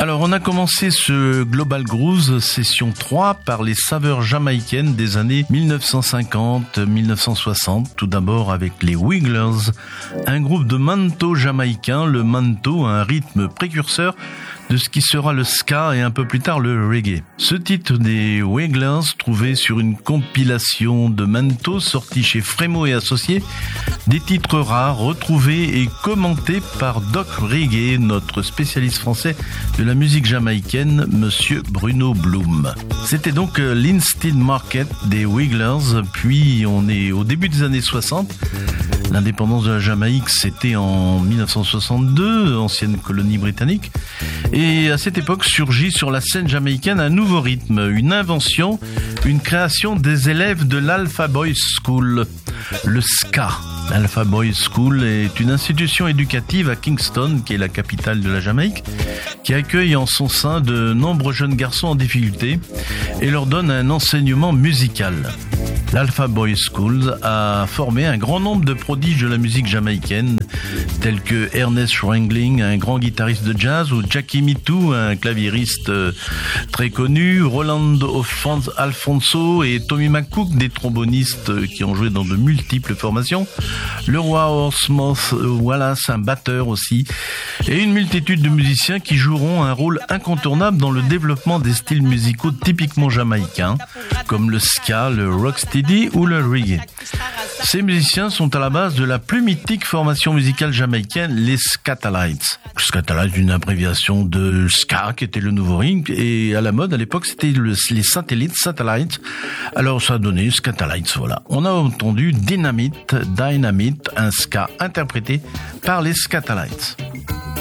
Alors, on a commencé ce Global Grooves session 3 par les saveurs jamaïcaines des années 1950-1960. Tout d'abord avec les Wigglers, un groupe de manto jamaïcain. Le manto, un rythme précurseur de ce qui sera le ska et un peu plus tard le reggae. Ce titre des Wigglers, trouvé sur une compilation de manto sortie chez Frémo et Associés, des titres rares retrouvés et commentés par Doc Reggae, notre spécialiste français de la musique jamaïcaine, Monsieur Bruno Blum. C'était donc l'Instant Market des Wigglers, puis on est au début des années 60. L'indépendance de la Jamaïque, c'était en 1962, ancienne colonie britannique. Et à cette époque surgit sur la scène jamaïcaine un nouveau rythme, une invention, une création des élèves de l'Alpha Boys School, le ska. L'Alpha Boys School est une institution éducative à Kingston, qui est la capitale de la Jamaïque, qui accueille en son sein de nombreux jeunes garçons en difficulté et leur donne un enseignement musical. L'Alpha Boys School a formé un grand nombre de prodiges de la musique jamaïcaine, tels que Ernest Wrangling, un grand guitariste de jazz, ou Jackie Mitou, un claviériste très connu, Rolando Alfonso et Tommy McCook, des trombonistes qui ont joué dans de multiples formations, le roi Osmoth Wallace, un batteur aussi, et une multitude de musiciens qui joueront un rôle incontournable dans le développement des styles musicaux typiquement jamaïcains, comme le ska, le rocksteady ou le reggae. Ces musiciens sont à la base de la plus mythique formation musicale jamaïcaine, les Skatalites. Skatalites, une abréviation de ska, qui était le nouveau ring, et à la mode à l'époque c'était les Satellites. Alors ça a donné Skatalites, voilà. On a entendu Dynamite, un ska interprété par les Skatalites.